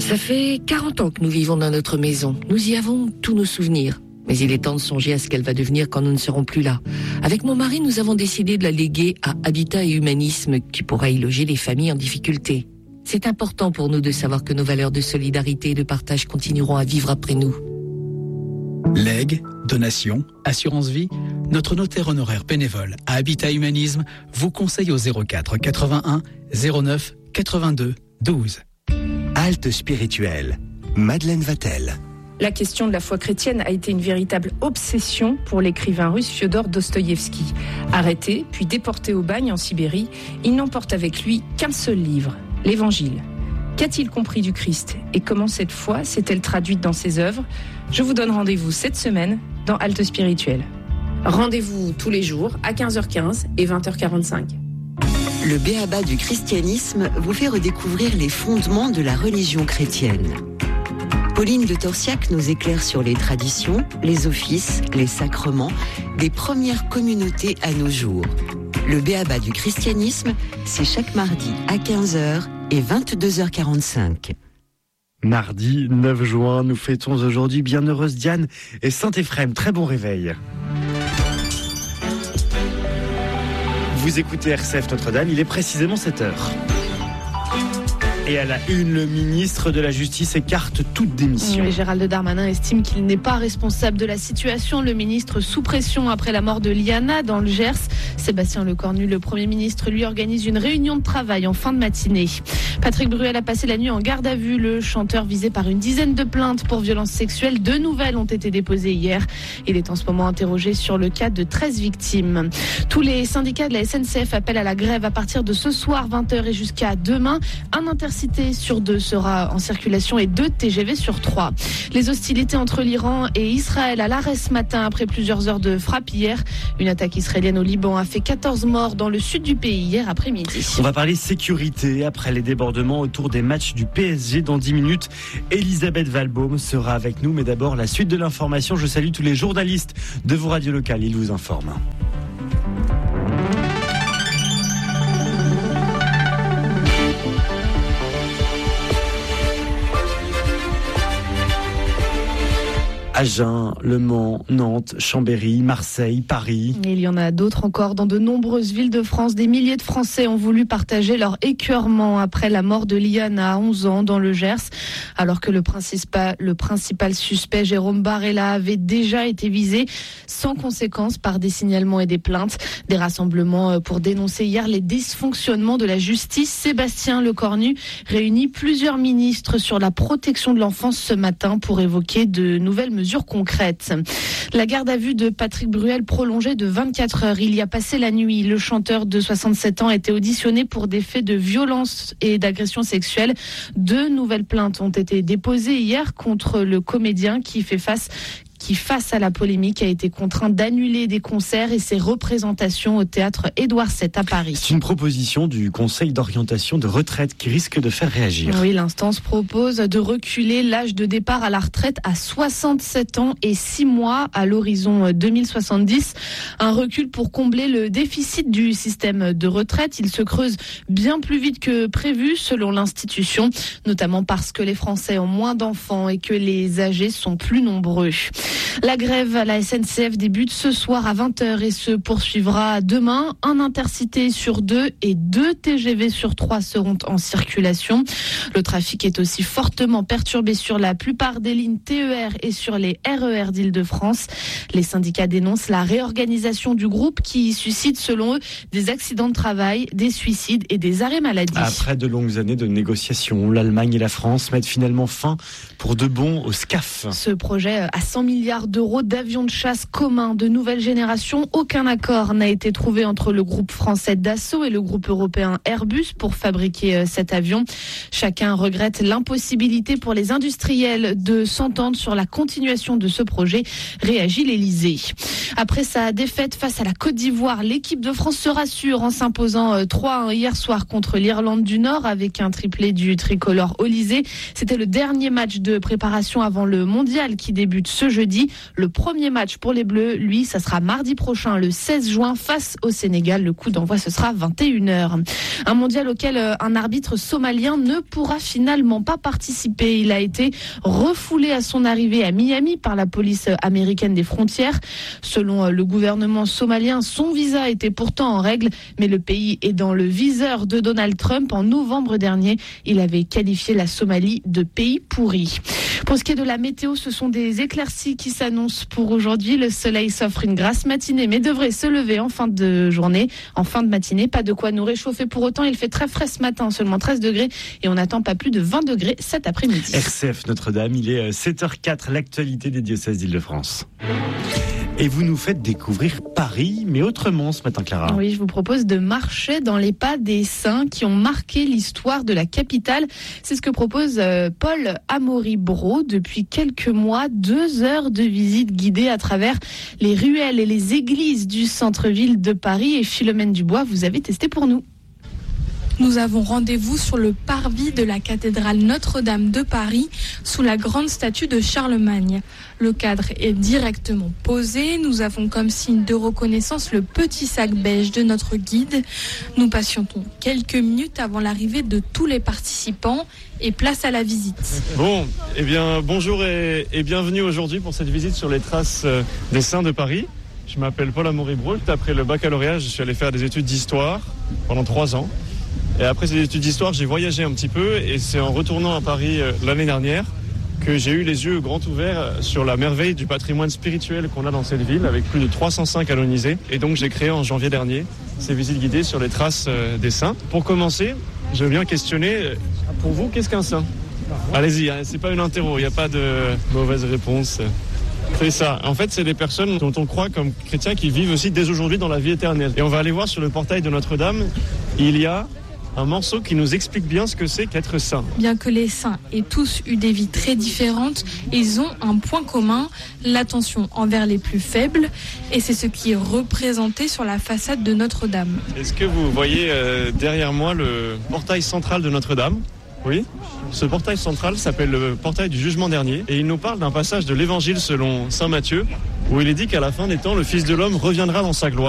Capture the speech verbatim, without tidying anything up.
Ça fait quarante ans que nous vivons dans notre maison. Nous y avons tous nos souvenirs. Mais il est temps de songer à ce qu'elle va devenir quand nous ne serons plus là. Avec mon mari, nous avons décidé de la léguer à Habitat et Humanisme, qui pourra y loger les familles en difficulté. C'est important pour nous de savoir que nos valeurs de solidarité et de partage continueront à vivre après nous. Legs, donations, assurance vie, notre notaire honoraire bénévole à Habitat Humanisme vous conseille au zéro quatre quatre-vingt-un zéro neuf quatre-vingt-deux douze. Halte spirituelle, Madeleine Vatel. La question de la foi chrétienne a été une véritable obsession pour l'écrivain russe Fiodor Dostoïevski. Arrêté, puis déporté au bagne en Sibérie, il n'emporte avec lui qu'un seul livre, l'Évangile. Qu'a-t-il compris du Christ et comment cette foi s'est-elle traduite dans ses œuvres ? Je vous donne rendez-vous cette semaine dans Halte spirituelle. Rendez-vous tous les jours à quinze heures quinze et vingt heures quarante-cinq. Le B.A.B.A. du christianisme vous fait redécouvrir les fondements de la religion chrétienne. Pauline de Torsiac nous éclaire sur les traditions, les offices, les sacrements des premières communautés à nos jours. Le B.A.B.A. du christianisme, c'est chaque mardi à quinze heures et vingt-deux heures quarante-cinq. Mardi neuf juin, nous fêtons aujourd'hui Bienheureuse Diane et Saint-Éphrem. Très bon réveil. Vous écoutez R C F Notre-Dame, il est précisément sept heures. Et à la une, le ministre de la Justice écarte toute démission. Oui, Gérald Darmanin estime qu'il n'est pas responsable de la situation. Le ministre sous pression après la mort de Liana dans le Gers. Sébastien Lecornu, le Premier ministre, lui organise une réunion de travail en fin de matinée. Patrick Bruel a passé la nuit en garde à vue. Le chanteur visé par une dizaine de plaintes pour violences sexuelles. Deux nouvelles ont été déposées hier. Il est en ce moment interrogé sur le cas de treize victimes. Tous les syndicats de la S N C F appellent à la grève à partir de ce soir, vingt heures et jusqu'à demain. Un intercité sur deux sera en circulation et deux T G V sur trois. Les hostilités entre l'Iran et Israël à l'arrêt ce matin après plusieurs heures de frappe hier. Une attaque israélienne au Liban a fait quatorze morts dans le sud du pays hier après-midi. On va parler sécurité après les débordements autour des matchs du P S G dans dix minutes. Elisabeth Valbaum sera avec nous, mais d'abord la suite de l'information. Je salue tous les journalistes de vos radios locales, ils vous informent. Agen, Le Mans, Nantes, Chambéry, Marseille, Paris. Et il y en a d'autres encore dans de nombreuses villes de France. Des milliers de Français ont voulu partager leur écœurement après la mort de Liana à onze ans dans le Gers. Alors que le principal, le principal suspect, Jérôme Barella, avait déjà été visé sans conséquence par des signalements et des plaintes. Des rassemblements pour dénoncer hier les dysfonctionnements de la justice. Sébastien Lecornu réunit plusieurs ministres sur la protection de l'enfance ce matin pour évoquer de nouvelles mesures concrètes. La garde à vue de Patrick Bruel prolongée de vingt-quatre heures. Il y a passé la nuit. Le chanteur de soixante-sept ans a été auditionné pour des faits de violence et d'agression sexuelle. Deux nouvelles plaintes ont été déposées hier contre le comédien qui fait face qui, face à la polémique, a été contraint d'annuler des concerts et ses représentations au théâtre Édouard sept à Paris. C'est une proposition du Conseil d'orientation de retraite qui risque de faire réagir. Oui, l'instance propose de reculer l'âge de départ à la retraite à soixante-sept ans et six mois à l'horizon deux mille soixante-dix. Un recul pour combler le déficit du système de retraite. Il se creuse bien plus vite que prévu selon l'institution, notamment parce que les Français ont moins d'enfants et que les âgés sont plus nombreux. La grève à la S N C F débute ce soir à vingt heures et se poursuivra demain. Un intercité sur deux et deux T G V sur trois seront en circulation. Le trafic est aussi fortement perturbé sur la plupart des lignes T E R et sur les R E R d'Île-de-France. Les syndicats dénoncent la réorganisation du groupe qui suscite, selon eux, des accidents de travail, des suicides et des arrêts maladie. Après de longues années de négociations, l'Allemagne et la France mettent finalement fin pour de bon au SCAF. Ce projet à cent milliards d'euros d'avions de chasse communs de nouvelle génération. Aucun accord n'a été trouvé entre le groupe français Dassault et le groupe européen Airbus pour fabriquer cet avion. Chacun regrette l'impossibilité pour les industriels de s'entendre sur la continuation de ce projet, réagit l'Elysée. Après sa défaite face à la Côte d'Ivoire, l'équipe de France se rassure en s'imposant trois à un hier soir contre l'Irlande du Nord avec un triplé du tricolore Olysée. C'était le dernier match de préparation avant le mondial qui débute ce jeudi. jeudi. Le premier match pour les Bleus, lui, ça sera mardi prochain, le seize juin, face au Sénégal. Le coup d'envoi, ce sera vingt et une heures. Un mondial auquel un arbitre somalien ne pourra finalement pas participer. Il a été refoulé à son arrivée à Miami par la police américaine des frontières. Selon le gouvernement somalien, son visa était pourtant en règle, mais le pays est dans le viseur de Donald Trump. En novembre dernier, il avait qualifié la Somalie de pays pourri. Pour ce qui est de la météo, ce sont des éclaircies qui s'annoncent pour aujourd'hui. Le soleil s'offre une grasse matinée, mais devrait se lever en fin de journée, en fin de matinée. Pas de quoi nous réchauffer pour autant. Il fait très frais ce matin, seulement treize degrés, et on n'attend pas plus de vingt degrés cet après-midi. R C F Notre-Dame, il est sept heures quatre, l'actualité des diocèses d'Île-de-France. Et vous nous faites découvrir Paris, mais autrement ce matin, Clara. Oui, je vous propose de marcher dans les pas des saints qui ont marqué l'histoire de la capitale. C'est ce que propose Paul Amaury-Brault. Depuis quelques mois, deux heures de visite guidée à travers les ruelles et les églises du centre-ville de Paris. Et Philomène Dubois, vous avez testé pour nous. Nous avons rendez-vous sur le parvis de la cathédrale Notre-Dame de Paris, sous la grande statue de Charlemagne. Le cadre est directement posé. Nous avons comme signe de reconnaissance le petit sac beige de notre guide. Nous patientons quelques minutes avant l'arrivée de tous les participants et place à la visite. Bon, eh bien, bonjour et, et bienvenue aujourd'hui pour cette visite sur les traces des saints de Paris. Je m'appelle Paul Amaury-Brault. Après le baccalauréat, je suis allé faire des études d'histoire pendant trois ans. Et après ces études d'histoire, j'ai voyagé un petit peu et c'est en retournant à Paris euh, l'année dernière que j'ai eu les yeux grands ouverts sur la merveille du patrimoine spirituel qu'on a dans cette ville avec plus de trois cent cinq canonisés. Et donc j'ai créé en janvier dernier ces visites guidées sur les traces euh, des saints. Pour commencer, je veux bien questionner, euh, pour vous, qu'est-ce qu'un saint ? Allez-y, hein, c'est pas une interro, il n'y a pas de mauvaise réponse. C'est ça. En fait, c'est des personnes dont on croit comme chrétiens qui vivent aussi dès aujourd'hui dans la vie éternelle. Et on va aller voir sur le portail de Notre-Dame, il y a un morceau qui nous explique bien ce que c'est qu'être saint. Bien que les saints aient tous eu des vies très différentes, ils ont un point commun, l'attention envers les plus faibles, et c'est ce qui est représenté sur la façade de Notre-Dame. Est-ce que vous voyez euh, derrière moi le portail central de Notre-Dame ? Oui. Ce portail central s'appelle le portail du jugement dernier, et il nous parle d'un passage de l'évangile selon saint Matthieu, où il est dit qu'à la fin des temps, le Fils de l'homme reviendra dans sa gloire.